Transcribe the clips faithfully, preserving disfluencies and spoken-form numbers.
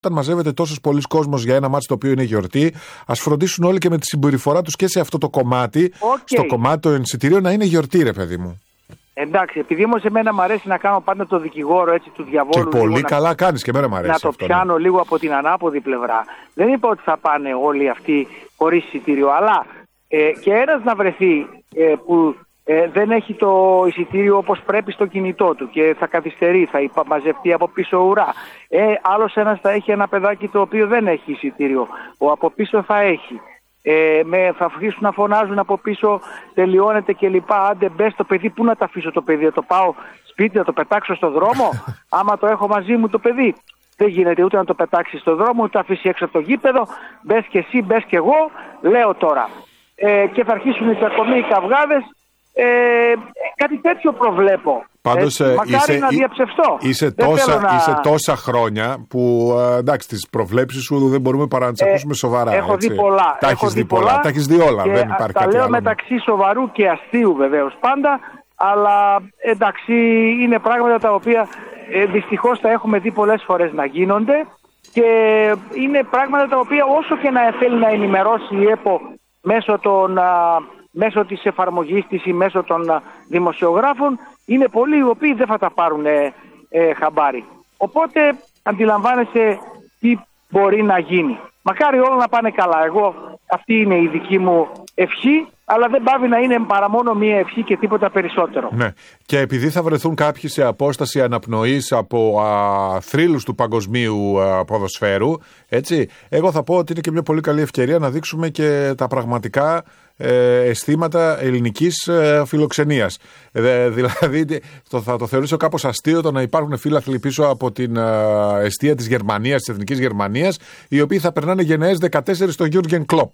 Όταν μαζεύεται τόσος πολλής κόσμος για ένα μάτς το οποίο είναι γιορτή, ας φροντίσουν όλοι και με τη συμπεριφορά τους και σε αυτό το κομμάτι, okay. στο κομμάτι των εισιτηρίων να είναι γιορτή, ρε παιδί μου. Εντάξει, επειδή όμως εμένα μου αρέσει να κάνω πάντα το δικηγόρο έτσι του διαβόλου. Και πολύ λίγο, καλά να, κάνεις και εμένα μου αρέσει. Να το αυτό, πιάνω ναι. λίγο από την ανάποδη πλευρά. Δεν είπα ότι θα πάνε όλοι αυτοί χωρίς εισιτήριο, αλλά ε, και ένας να βρεθεί ε, που ε, δεν έχει το εισιτήριο όπως πρέπει στο κινητό του και θα καθυστερεί, θα υπα, μαζευτεί από πίσω ουρά. Ε, άλλος ένας θα έχει ένα παιδάκι το οποίο δεν έχει εισιτήριο, ο από πίσω θα έχει. Ε, με, θα αρχίσουν να φωνάζουν από πίσω, τελειώνεται κλπ. Άντε μπες το παιδί, πού να το αφήσω το παιδί, θα το πάω σπίτι, θα το πετάξω στο δρόμο, άμα το έχω μαζί μου το παιδί. Δεν γίνεται ούτε να το πετάξει στο δρόμο, ούτε να αφήσει έξω από το γήπεδο, μπες και εσύ, μπες και εγώ, λέω τώρα. Ε, και θα αρχίσουν οι τσακωμοί, οι καυγάδες, ε, κάτι τέτοιο προβλέπω. Πάντως, ε, μακάρι είσαι, να διαψευστώ. Είσαι τόσα, να... είσαι τόσα χρόνια που εντάξει, τις προβλέψεις σου δεν μπορούμε παρά να τις ε, ακούσουμε σοβαρά. Έχω έτσι. δει πολλά. Τα έχεις δει πολλά. Τα έχεις δει όλα. Δεν υπάρχει τα κάτι λέω άλλο. μεταξύ σοβαρού και αστείου βεβαίως πάντα. Αλλά εντάξει, είναι πράγματα τα οποία ε, δυστυχώς τα έχουμε δει πολλές φορές να γίνονται. Και είναι πράγματα τα οποία όσο και να θέλει να ενημερώσει η ΕΠΟ μέσω των... μέσω της εφαρμογής της ή μέσω των δημοσιογράφων, είναι πολλοί οι οποίοι δεν θα τα πάρουν ε, ε, χαμπάρι. Οπότε αντιλαμβάνεσαι τι μπορεί να γίνει. Μακάρι όλα να πάνε καλά. Εγώ αυτή είναι η δική μου ευχή, αλλά δεν πάβει να είναι παρά μόνο μία ευχή και τίποτα περισσότερο. Ναι. Και επειδή θα βρεθούν κάποιοι σε απόσταση αναπνοής από α, θρύλους του παγκοσμίου α, ποδοσφαίρου, έτσι, εγώ θα πω ότι είναι και μια πολύ καλή ευκαιρία να δείξουμε και τα πραγματικά ε, αισθήματα ελληνικής ε, φιλοξενίας. Ε, δηλαδή το, θα το θεωρήσω κάπως αστείο το να υπάρχουν φίλαθλοι πίσω από την ε, εστία της Γερμανίας, της Εθνικής Γερμανίας, οι οποίοι θα περνάνε γενναίες δεκατέσσερις στο Jürgen Klopp.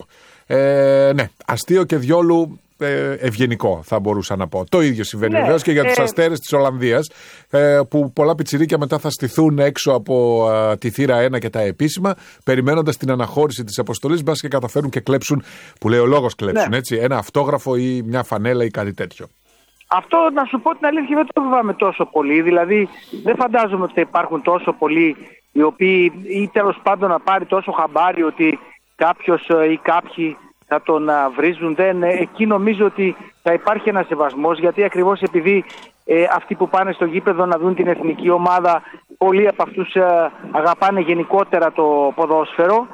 Ε, ναι, αστείο και διόλου ε, ευγενικό θα μπορούσα να πω. Το ίδιο συμβαίνει ναι, βεβαίως και για τους ε... αστέρες της Ολλανδίας, ε, που πολλά πιτσιρίκια μετά θα στηθούν έξω από ε, τη θύρα ένα και τα επίσημα, περιμένοντας την αναχώρηση της αποστολής, μπας και καταφέρουν και κλέψουν, που λέει ο λόγος κλέψουν, ναι. έτσι, ένα αυτόγραφο ή μια φανέλα ή κάτι τέτοιο. Αυτό να σου πω την αλήθεια δεν το φοβάμαι τόσο πολύ. Δηλαδή δεν φαντάζομαι ότι θα υπάρχουν τόσο πολλοί οι οποίοι ή τέλος πάντων να πάρει τόσο χαμπάρι ότι κάποιος ή κάποιοι θα τον βρίζουν. Δεν, εκεί νομίζω ότι θα υπάρχει ένας σεβασμός, γιατί ακριβώς επειδή ε, αυτοί που πάνε στο γήπεδο να δουν την εθνική ομάδα, πολλοί από αυτούς ε, αγαπάνε γενικότερα το ποδόσφαιρο,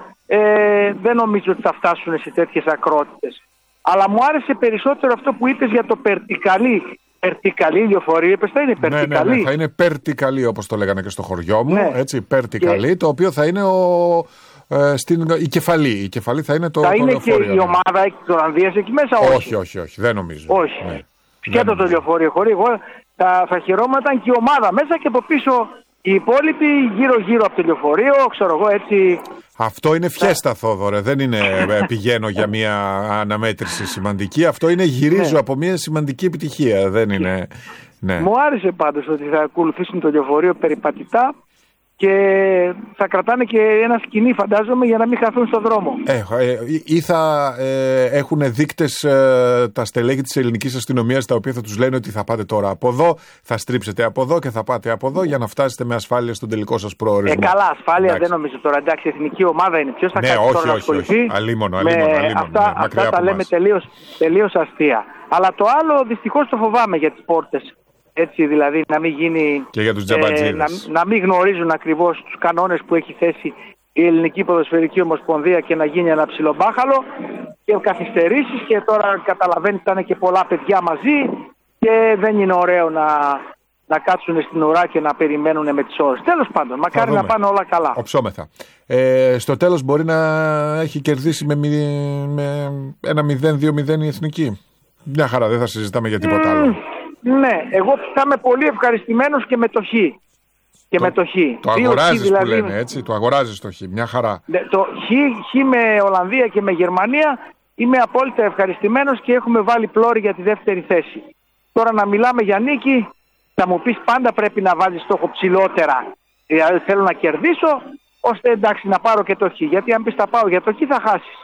ε, δεν νομίζω ότι θα φτάσουν σε τέτοιες ακρότητες. Αλλά μου άρεσε περισσότερο αυτό που είπες για το περτικαλί. Περτικαλί λεωφορείο, είπες θα είναι περτικαλί. Ναι, ναι, ναι, θα είναι περτικαλί όπως το λέγανε και στο χωριό μου, ναι. έτσι, περτικαλί, και... το οποίο θα είναι ο... Ε, στην, η κεφαλή. Η κεφαλή θα είναι το Θα το είναι λεωφορείο, και η ομάδα της Ολλανδίας εκεί μέσα, όχι. Όχι, όχι, όχι, δεν νομίζω. Όχι. Ναι. Σκέτο το λεωφορείο χωρί. Εγώ θα, θα χαιρόμουν ήταν και η ομάδα μέσα και από πίσω οι υπόλοιποι γύρω-γύρω από το λεωφορείο, ξέρω εγώ έτσι. Αυτό είναι φιέστα, Θόδωρε. Δεν είναι πηγαίνω για μια αναμέτρηση σημαντική. Αυτό είναι γυρίζω ναι. από μια σημαντική επιτυχία. Δεν είναι. Ναι. Μου άρεσε πάντως ότι θα ακολουθήσουν το λεωφορείο περιπατητά. Και θα κρατάνε και ένα σκηνή, φαντάζομαι, για να μην χαθούν στον δρόμο. Ε, ε, ή θα ε, έχουν δείκτες ε, τα στελέχη της ελληνικής αστυνομίας, τα οποία θα τους λένε ότι θα πάτε τώρα από εδώ, θα στρίψετε από εδώ και θα πάτε από εδώ για να φτάσετε με ασφάλεια στον τελικό σας προορισμό. Ε, καλά, ασφάλεια εντάξει. Δεν νομίζω τώρα. Εντάξει, η εθνική ομάδα είναι. Ποιος θα ναι, κάνει όχι, τώρα όχι, να ασχοληθεί. Όχι, αλίμονο, αλίμονο, με αλίμονο, αυτά, ναι, αυτά τα λέμε τελείως, τελείως αστεία. Αλλά το άλλο δυστυχώς το φοβάμαι για τις πόρτες. Έτσι δηλαδή να μην γίνει, και για τους τζαμπατζίδες. Ε, να, να μην γνωρίζουν ακριβώς τους κανόνες που έχει θέσει η Ελληνική Ποδοσφαιρική Ομοσπονδία και να γίνει ένα ψιλομπάχαλο και καθυστερήσεις και τώρα καταλαβαίνεις ότι ήταν και πολλά παιδιά μαζί και δεν είναι ωραίο να, να κάτσουν στην ουρά και να περιμένουν με τις ώρες. Τέλος πάντων, μακάρι να πάνε όλα καλά. Οψόμεθα. Ε, στο τέλος μπορεί να έχει κερδίσει με, με ένα μηδέν δύο μηδέν η Εθνική. Μια χαρά, δεν θα συζητάμε για τίποτα mm. άλλο. Ναι, εγώ θα είμαι πολύ ευχαριστημένος και με το Χ. Και το, με το Χ. Το αγοράζεις δηλαδή, που λένε έτσι, το αγοράζεις το Χ, μια χαρά. Ναι, το Χ, Χ με Ολλανδία και με Γερμανία είμαι απόλυτα ευχαριστημένος και έχουμε βάλει πλώρη για τη δεύτερη θέση. Τώρα να μιλάμε για νίκη, θα μου πεις πάντα πρέπει να βάζεις στόχο ψηλότερα. Δηλαδή θέλω να κερδίσω, ώστε εντάξει να πάρω και το Χ. Γιατί αν πεις θα πάω για το Χ θα χάσεις.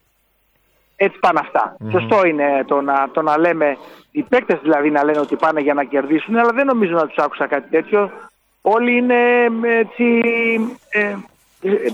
Έτσι πάνε αυτά. Mm-hmm. Σωστό είναι το να, το να λέμε, οι παίκτες δηλαδή να λένε ότι πάνε για να κερδίσουν, αλλά δεν νομίζω να τους άκουσα κάτι τέτοιο. Όλοι είναι έτσι, ε,